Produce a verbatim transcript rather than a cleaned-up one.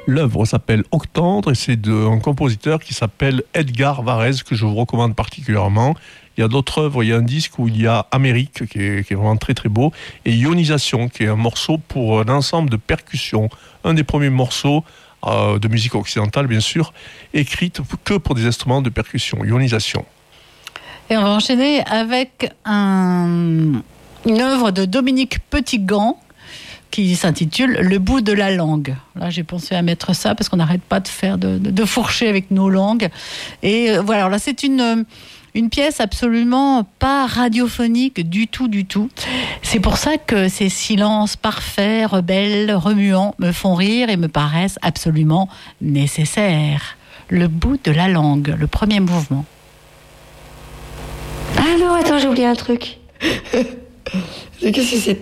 L'œuvre s'appelle Octandre et c'est d'un compositeur qui s'appelle Edgar Varèse, que je vous recommande particulièrement. Il y a d'autres œuvres, il y a un disque où il y a Amérique qui est, qui est vraiment très très beau, et Ionisation qui est un morceau pour un ensemble de percussions, un des premiers morceaux euh, de musique occidentale bien sûr, écrite que pour des instruments de percussion, Ionisation. Et on va enchaîner avec un, une œuvre de Dominique Petitgand qui s'intitule Le bout de la langue. Là, j'ai pensé à mettre ça parce qu'on n'arrête pas de faire de, de, de fourcher avec nos langues. Et euh, voilà, là, c'est une, une pièce absolument pas radiophonique du tout, du tout. C'est pour ça que ces silences parfaits, rebelles, remuants me font rire et me paraissent absolument nécessaires. Le bout de la langue, le premier mouvement. Ah non, attends, j'ai oublié un truc. Qu'est-ce que c'était ?